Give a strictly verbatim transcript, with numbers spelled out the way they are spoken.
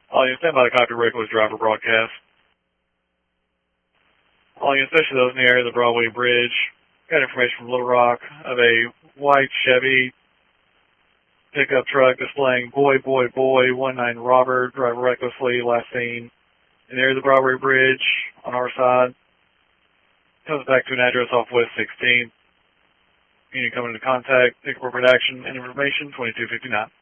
Audience, stand by the copy reckless driver broadcast. Audience, especially those in the area of the Broadway Bridge, got information from Little Rock of a white Chevy pickup truck displaying boy, boy, boy, one nine Robert, driver recklessly, last seen in the area of the Broadway Bridge on our side. Comes back to an address off West sixteenth. You need to come into contact, take appropriate action and information, twenty-two fifty-nine.